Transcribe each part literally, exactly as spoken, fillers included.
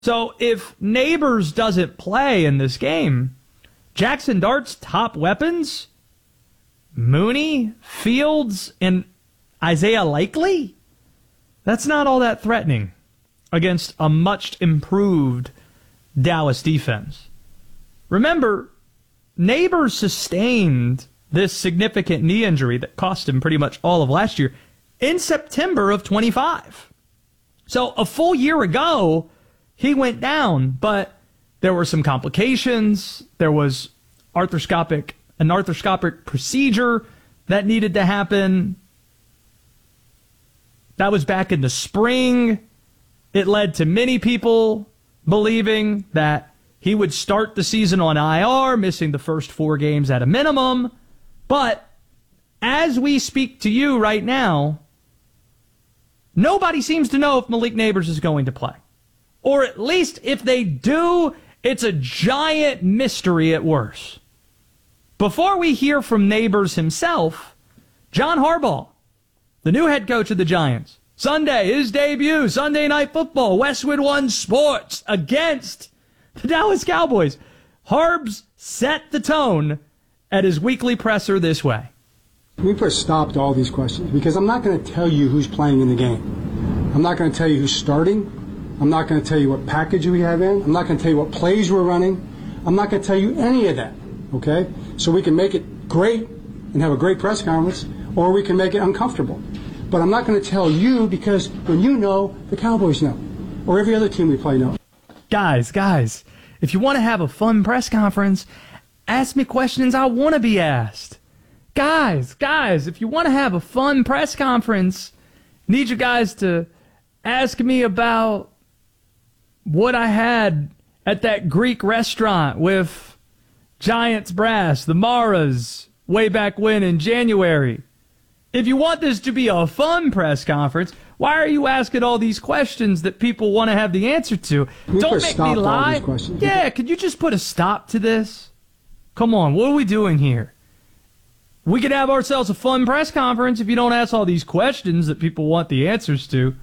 So if Neighbors doesn't play in this game, Jackson Dart's top weapons, Mooney, Fields, and Isaiah Likely, that's not all that threatening against a much improved Dallas defense. Remember, Neighbors sustained this significant knee injury that cost him pretty much all of last year in September of twenty-five. So a full year ago, he went down, but there were some complications. There was arthroscopic, an arthroscopic procedure that needed to happen. That was back in the spring. It led to many people believing that he would start the season on I R, missing the first four games at a minimum. But as we speak to you right now, nobody seems to know if Malik Neighbors is going to play. Or at least if they do, it's a giant mystery at worst. Before we hear from Neighbors himself, John Harbaugh, the new head coach of the Giants, Sunday, his debut, Sunday Night Football, Westwood One Sports against the Dallas Cowboys. Harbs set the tone at his weekly presser this way. We put a stop to all these questions because I'm not going to tell you who's playing in the game. I'm not going to tell you who's starting. I'm not going to tell you what package we have in. I'm not going to tell you what plays we're running. I'm not going to tell you any of that, okay? So we can make it great and have a great press conference, or we can make it uncomfortable. But I'm not going to tell you because when you know, the Cowboys know, or every other team we play knows. Guys, guys, if you want to have a fun press conference, ask me questions I want to be asked. Guys, guys, if you want to have a fun press conference, need you guys to ask me about what I had at that Greek restaurant with Giants brass, the Maras, way back when in January. If you want this to be a fun press conference, why are you asking all these questions that people want to have the answer to? We Don't make me lie. Yeah, could you just put a stop to this? Come on, what are we doing here? We could have ourselves a fun press conference if you don't ask all these questions that people want the answers to.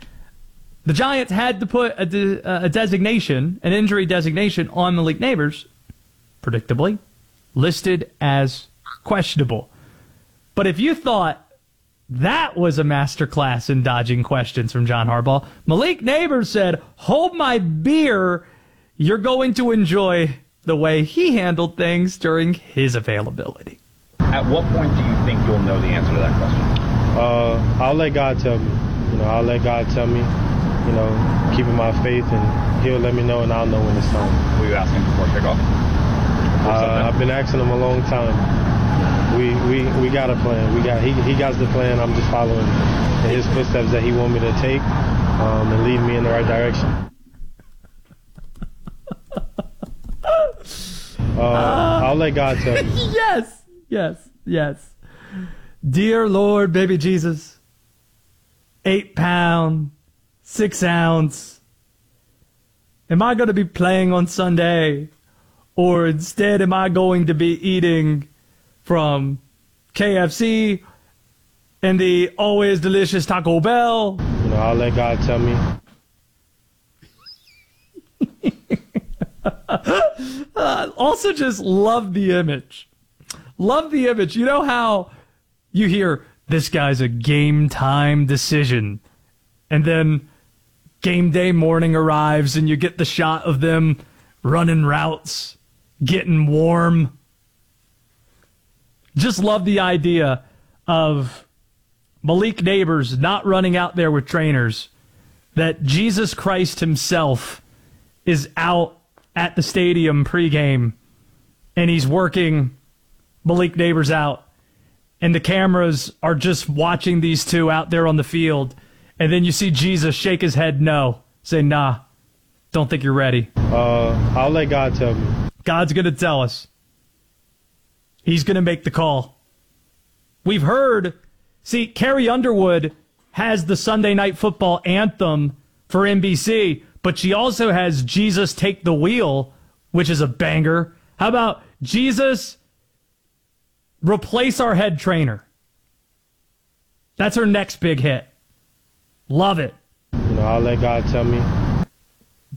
The Giants had to put a, de- a designation, an injury designation, on Malik Neighbors, predictably, listed as questionable. But if you thought that was a masterclass in dodging questions from John Harbaugh, Malik Neighbors said, hold my beer, you're going to enjoy the way he handled things during his availability. At what point do you think you'll know the answer to that question? Uh, I'll let God tell me. You know, I'll let God tell me, you know, keeping my faith, and he'll let me know, and I'll know when it's time. Will you ask him before kickoff? Uh, I've been asking him a long time. We we we got a plan. We got he he got the plan. I'm just following in his footsteps that he want me to take, um, and lead me in the right direction. Uh, uh, I'll let God tell me. Yes, yes, yes. Dear Lord, baby Jesus, eight pound, six ounce. Am I going to be playing on Sunday, or instead am I going to be eating from K F C and the always delicious Taco Bell? You know, I'll let God tell me. uh, also, just love the image. Love the image. You know how you hear, this guy's a game time decision, and then game day morning arrives and you get the shot of them running routes, getting warm. Just love the idea of Malik Neighbors not running out there with trainers, that Jesus Christ himself is out at the stadium pregame and he's working Malik Neighbors out, and the cameras are just watching these two out there on the field, and then you see Jesus shake his head no, say, nah, don't think you're ready. Uh, I'll let God tell me. God's going to tell us. He's going to make the call. We've heard, see, Carrie Underwood has the Sunday Night Football anthem for N B C, but she also has Jesus Take the Wheel, which is a banger. How about Jesus Replace Our Head Trainer? That's her next big hit. Love it. You know, I'll let God tell me.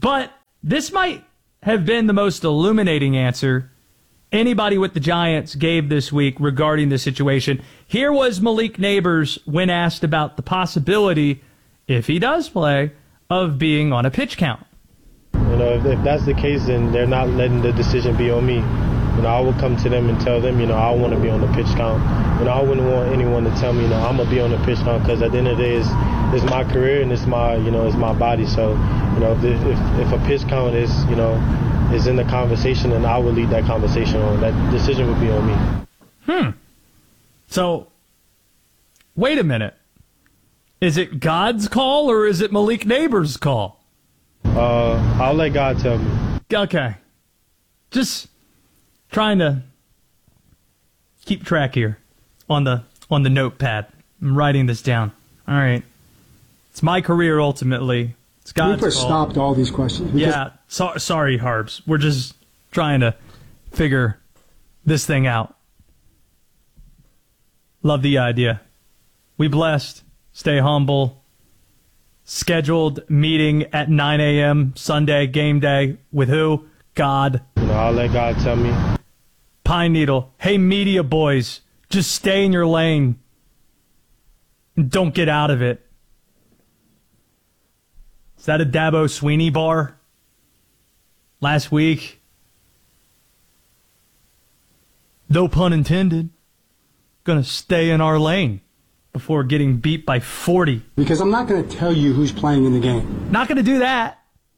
But this might have been the most illuminating answer anybody with the Giants gave this week regarding the situation. Here was Malik Neighbors when asked about the possibility, if he does play, of being on a pitch count. You know, if, if that's the case, then they're not letting the decision be on me. You know, I will come to them and tell them, you know, I want to be on the pitch count. You know, I wouldn't want anyone to tell me, you know, I'm going to be on the pitch count, because at the end of the day, it's, it's my career and it's my, you know, it's my body. So, you know, if, if, if a pitch count is, you know, is in the conversation, then I will lead that conversation on. That decision would be on me. Hmm. So, wait a minute. Is it God's call or is it Malik Neighbors' call? Uh, I'll let God tell me. Okay. Just trying to keep track here on the on the notepad. I'm writing this down. All right. It's my career ultimately. It's God's We put call. stop to all these questions. because- Yeah. So, sorry, Harbs. We're just trying to figure this thing out. Love the idea. We blessed. Stay humble. Scheduled meeting at nine a.m. Sunday, game day. With who? God. You know, I'll let God tell me. Pine Needle. Hey, media boys. Just stay in your lane. And don't get out of it. Is that a Dabo Sweeney bar? Last week? No pun intended. Gonna stay in our lane before getting beat by forty. Because I'm not going to tell you who's playing in the game. Not gonna do that.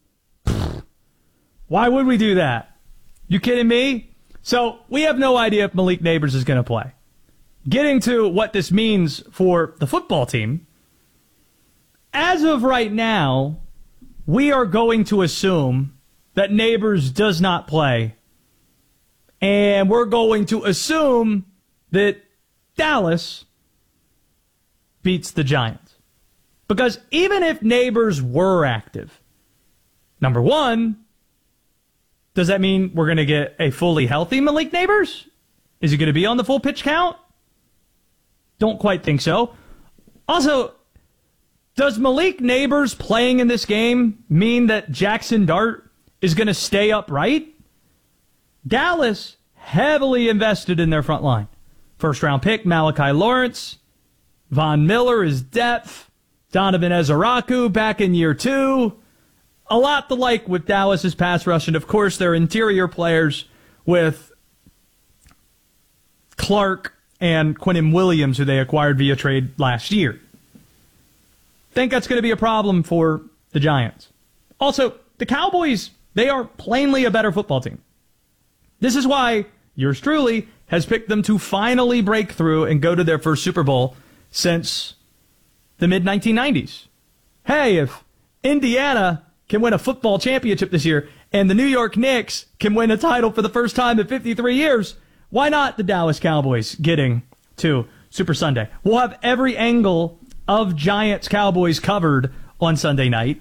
Why would we do that? You kidding me? So we have no idea if Malik Neighbors is gonna play. Getting to what this means for the football team. As of right now, we are going to assume that Neighbors does not play. And we're going to assume that Dallas beats the Giants. Because even if Neighbors were active, number one, does that mean we're going to get a fully healthy Malik Neighbors? Is he going to be on the full pitch count? Don't quite think so. Also, does Malik Neighbors playing in this game mean that Jackson Dart is going to stay upright? Dallas heavily invested in their front line. First round pick, Malachi Lawrence. Von Miller is depth. Donovan Ezeraku back in year two. A lot to like with Dallas's pass rush. And, of course, their interior players with Clark and Quinnen Williams, who they acquired via trade last year. Think that's going to be a problem for the Giants. Also, the Cowboys, they are plainly a better football team. This is why yours truly has picked them to finally break through and go to their first Super Bowl since the mid nineteen nineties. Hey, if Indiana can win a football championship this year and the New York Knicks can win a title for the first time in fifty-three years, why not the Dallas Cowboys getting to Super Sunday? We'll have every angle of Giants Cowboys covered on Sunday night.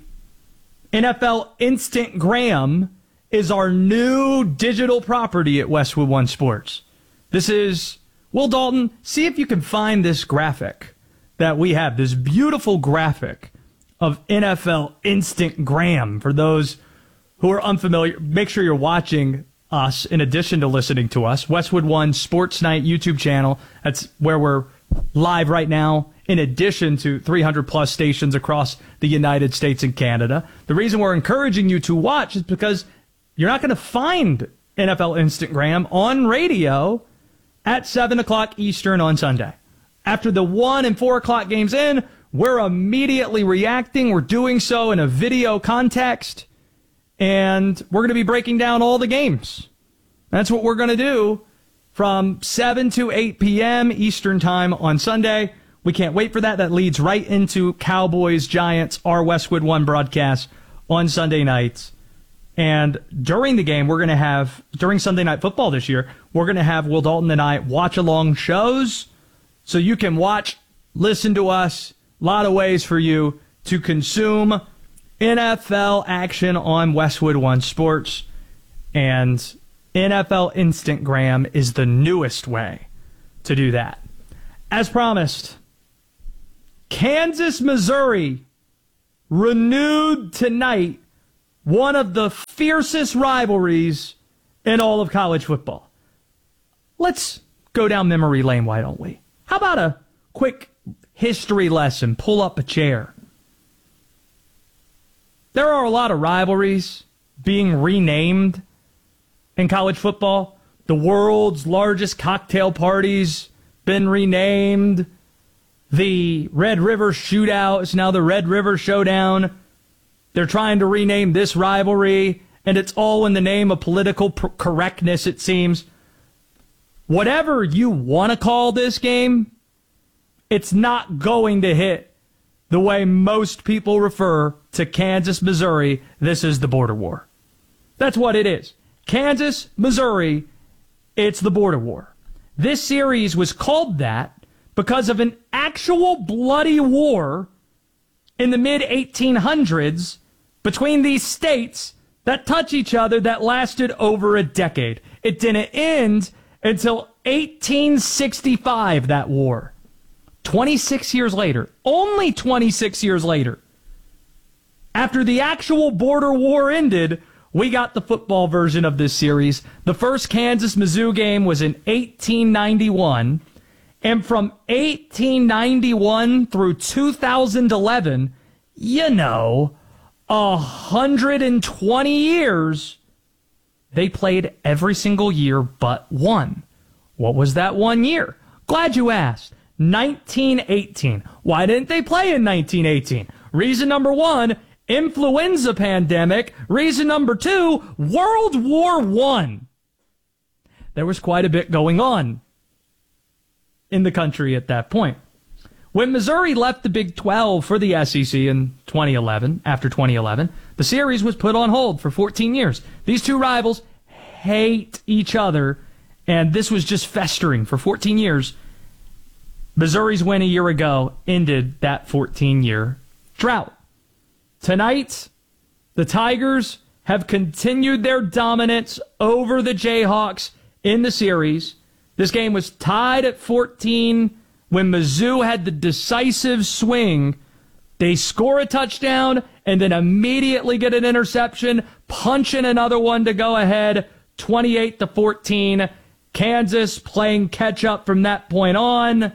N F L Instant Graham is our new digital property at Westwood One Sports. This is, Will Dalton, see if you can find this graphic that we have, this beautiful graphic of N F L Instant Graham. For those who are unfamiliar, make sure you're watching us in addition to listening to us. Westwood One Sports Night YouTube channel. That's where we're live right now, in addition to three hundred plus stations across the United States and Canada. The reason we're encouraging you to watch is because you're not going to find N F L Instant Graham on radio at seven o'clock Eastern on Sunday. After the one and four o'clock games in, we're immediately reacting. We're doing so in a video context, and we're going to be breaking down all the games. That's what we're going to do from seven to eight p.m. Eastern Time on Sunday. We can't wait for that. That leads right into Cowboys, Giants, our Westwood One broadcast on Sunday nights. And during the game, we're going to have, during Sunday Night Football this year, we're going to have Will Dalton and I watch-along shows so you can watch, listen to us. A lot of ways for you to consume N F L action on Westwood One Sports. And N F L Instant Graham is the newest way to do that. As promised, Kansas, Missouri renewed tonight one of the fiercest rivalries in all of college football. Let's go down memory lane, why don't we? How about a quick history lesson? Pull up a chair. There are a lot of rivalries being renamed in college football. The world's largest cocktail parties been renamed. The Red River Shootout is now the Red River Showdown. They're trying to rename this rivalry, and it's all in the name of political pr- correctness, it seems. Whatever you want to call this game, it's not going to hit the way most people refer to Kansas, Missouri. This is the border war. That's what it is. Kansas, Missouri, it's the border war. This series was called that because of an actual bloody war in the mid eighteen hundreds between these states that touch each other that lasted over a decade. It didn't end until eighteen sixty-five, that war. twenty-six years later, only twenty-six years later, after the actual border war ended, we got the football version of this series. The first Kansas-Mizzou game was in eighteen ninety-one, and from eighteen ninety-one through two thousand eleven, you know, one hundred twenty years, they played every single year but one. What was that one year? Glad you asked. nineteen eighteen. Why didn't they play in nineteen eighteen? Reason number one, influenza pandemic. Reason number two, World War One. There was quite a bit going on in the country at that point. When Missouri left the Big twelve for the S E C in twenty eleven, after twenty eleven, the series was put on hold for fourteen years. These two rivals hate each other, and this was just festering for fourteen years. Missouri's win a year ago ended that fourteen-year drought. Tonight, the Tigers have continued their dominance over the Jayhawks in the series. This game was tied at fourteen when Mizzou had the decisive swing. They score a touchdown and then immediately get an interception, punch in another one to go ahead, twenty-eight to fourteen. Kansas playing catch-up from that point on.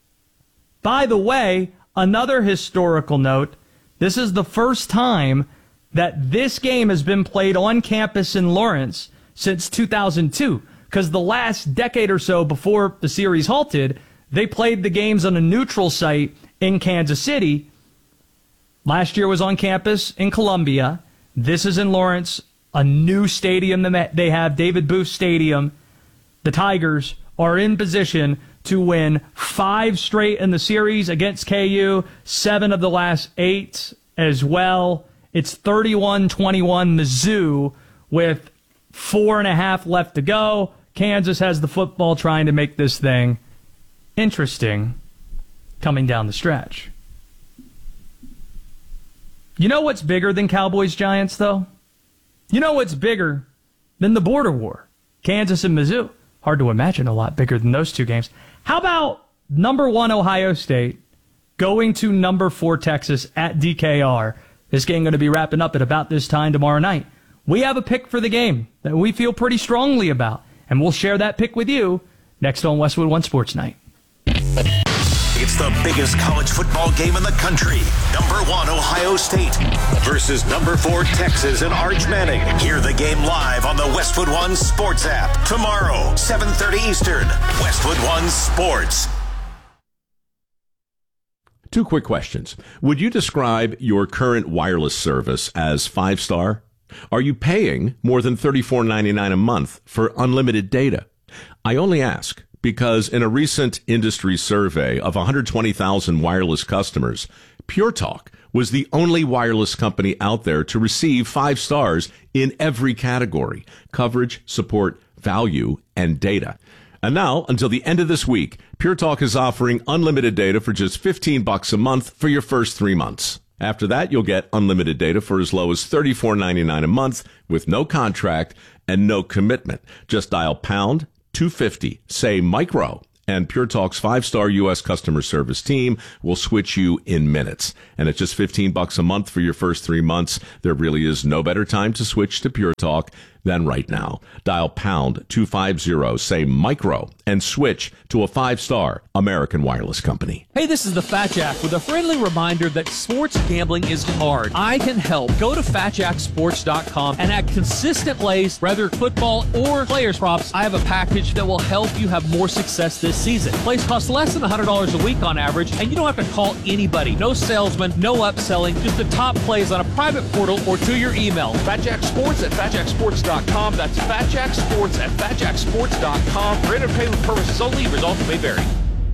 By the way, another historical note, this is the first time that this game has been played on campus in Lawrence since two thousand two, because the last decade or so before the series halted, they played the games on a neutral site in Kansas City. Last year was on campus in Columbia. This is in Lawrence, a new stadium that they have, David Booth Stadium. The Tigers are in position to win five straight in the series against K U, seven of the last eight as well. It's thirty-one twenty-one Mizzou with four and a half left to go. Kansas has the football trying to make this thing interesting coming down the stretch. You know what's bigger than Cowboys-Giants, though? You know what's bigger than the border war? Kansas and Mizzou. Hard to imagine a lot bigger than those two games. How about number one Ohio State going to number four Texas at D K R? This game going to be wrapping up at about this time tomorrow night. We have a pick for the game that we feel pretty strongly about, and we'll share that pick with you next on Westwood One Sports Night. It's the biggest college football game in the country. Number one, Ohio State versus number four, Texas and Arch Manning. Hear the game live on the Westwood One Sports app. Tomorrow, seven thirty Eastern. Westwood One Sports. Two quick questions. Would you describe your current wireless service as five-star? Are you paying more than thirty-four ninety-nine a month for unlimited data? I only ask because in a recent industry survey of one hundred twenty thousand wireless customers, Pure Talk was the only wireless company out there to receive five stars in every category: coverage, support, value, and data. And now, until the end of this week, Pure Talk is offering unlimited data for just fifteen bucks a month for your first three months. After that, you'll get unlimited data for as low as thirty-four ninety-nine a month with no contract and no commitment. Just dial pound two fifty, say micro, And Pure Talk's five-star U S customer service team will switch you in minutes. And at just fifteen bucks a month for your first three months, there really is no better time to switch to Pure Talk than right now. Dial pound two fifty, say micro, and switch to a five-star American Wireless company. Hey, this is the Fat Jack with a friendly reminder that sports gambling is hard. I can help. Go to fat jack sports dot com and at consistent plays, whether football or players props, I have a package that will help you have more success this season. Plays cost less than one hundred dollars a week on average, and you don't have to call anybody. No salesman, no upselling, just the top plays on a private portal or to your email. Fat Jack Sports at fat jack sports dot com. That's Fat Jack Sports at fat jack sports dot com. For entertainment purposes only, results may vary.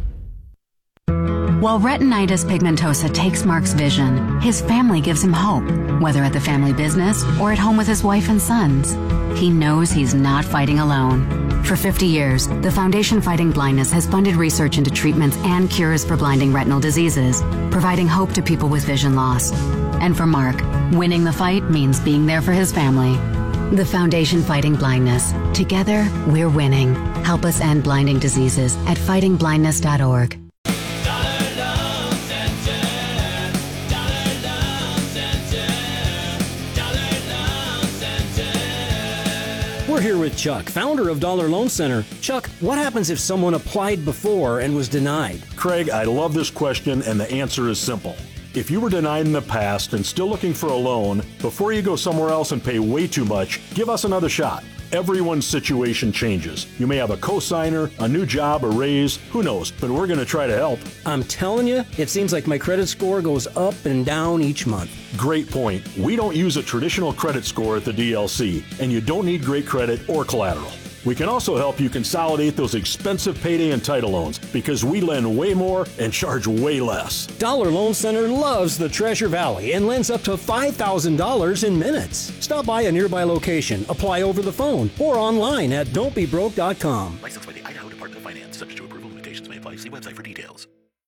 While retinitis pigmentosa takes Mark's vision, his family gives him hope, whether at the family business or at home with his wife and sons. He knows he's not fighting alone. For fifty years, the Foundation Fighting Blindness has funded research into treatments and cures for blinding retinal diseases, providing hope to people with vision loss. And for Mark, winning the fight means being there for his family. The Foundation Fighting Blindness. Together, we're winning. Help us end blinding diseases at fighting blindness dot org. We're here with Chuck, founder of Dollar Loan Center. Chuck, what happens if someone applied before and was denied? Craig, I love this question, and the answer is simple. If you were denied in the past and still looking for a loan, before you go somewhere else and pay way too much, give us another shot. Everyone's situation changes. You may have a cosigner, a new job, a raise, who knows, but we're going to try to help. I'm telling you, it seems like my credit score goes up and down each month. Great point. We don't use a traditional credit score at the D L C, and you don't need great credit or collateral. We can also help you consolidate those expensive payday and title loans because we lend way more and charge way less. Dollar Loan Center loves the Treasure Valley and lends up to five thousand dollars in minutes. Stop by a nearby location, apply over the phone, or online at don't be broke dot com. Licensed by the Idaho Department of Finance. Subject to approval. Limitations may apply. See website for details.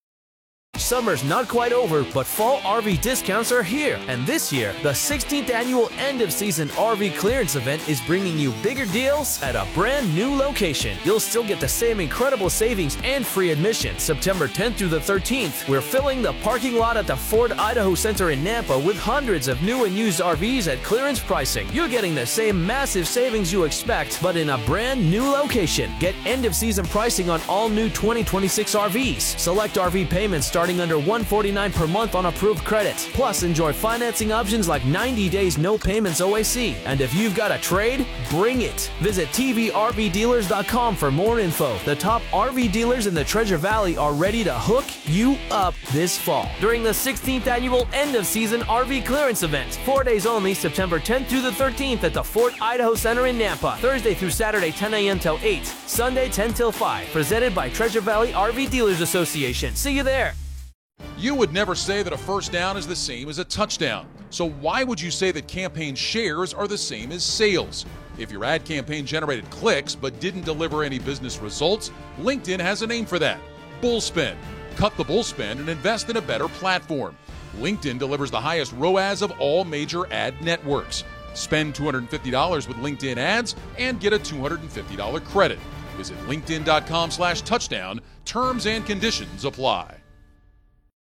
Summer's not quite over, but fall R V discounts are here. And this year, the sixteenth annual end-of-season R V clearance event is bringing you bigger deals at a brand new location. You'll still get the same incredible savings and free admission. September tenth through the thirteenth, we're filling the parking lot at the Ford Idaho Center in Nampa with hundreds of new and used R Vs at clearance pricing. You're getting the same massive savings you expect, but in a brand new location. Get end-of-season pricing on all new twenty twenty-six R Vs. Select R V payments starting under one hundred forty-nine dollars per month on approved credit. Plus, enjoy financing options like ninety days no payments O A C. And if you've got a trade, bring it. Visit T V R V dealers dot com for more info. The top R V dealers in the Treasure Valley are ready to hook you up this fall during the sixteenth annual end-of-season R V clearance event. Four days only, September tenth through the thirteenth at the Fort Idaho Center in Nampa. Thursday through Saturday, ten a.m. till eight. Sunday, ten till five. Presented by Treasure Valley R V Dealers Association. See you there. You would never say that a first down is the same as a touchdown. So why would you say that campaign shares are the same as sales? If your ad campaign generated clicks but didn't deliver any business results, LinkedIn has a name for that: bullspend. Cut the bullspend and invest in a better platform. LinkedIn delivers the highest R O A S of all major ad networks. Spend two hundred fifty dollars with LinkedIn ads and get a two hundred fifty dollars credit. Visit linkedin dot com slash touchdown. Terms and conditions apply.